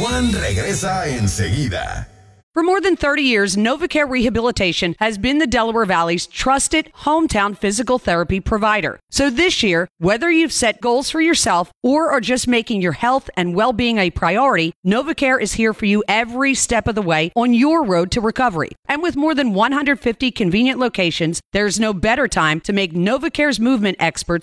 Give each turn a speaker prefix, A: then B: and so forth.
A: Juan regresa enseguida.
B: For more than 30 years, NovaCare Rehabilitation has been the Delaware Valley's trusted hometown physical therapy provider. So this year, whether you've set goals for yourself or are just making your health and well-being a priority, NovaCare is here for you every step of the way on your road to recovery. And with more than 150 convenient locations, there's no better time to make NovaCare's movement experts